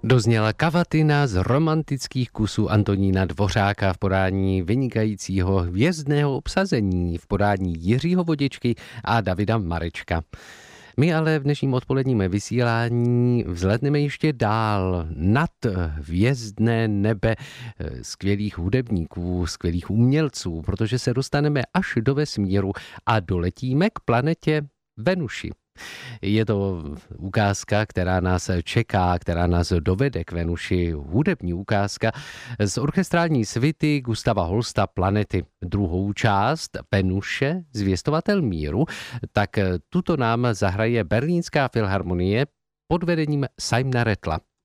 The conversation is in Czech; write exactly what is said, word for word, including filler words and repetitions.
Dozněla kavatina z romantických kusů Antonína Dvořáka v podání vynikajícího hvězdného obsazení v podání Jiřího Vodičky a Davida Marečka. My ale v dnešním odpoledním vysílání vzletneme ještě dál nad hvězdné nebe skvělých hudebníků, skvělých umělců, protože se dostaneme až do vesmíru a doletíme k planetě Venuši. Je to ukázka, která nás čeká, která nás dovede k Venuši, hudební ukázka z orchestrální svity Gustava Holsta Planety. Druhou část Venuše, zvěstovatel míru, tak tuto nám zahraje Berlínská filharmonie pod vedením Simona Rattla.